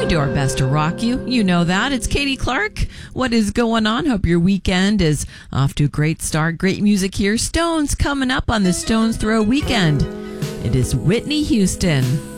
do our best to rock you. You know that. It's Katie Clark. What is going on? Hope your weekend is off to a great start. Great music here. Stones coming up on the Stones Throw Weekend. It is Whitney Houston.